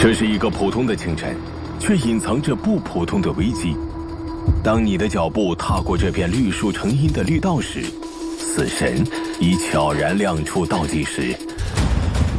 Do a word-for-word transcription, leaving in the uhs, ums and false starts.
这是一个普通的清晨，却隐藏着不普通的危机。当你的脚步踏过这片绿树成荫的绿道时，死神已悄然亮出倒计时。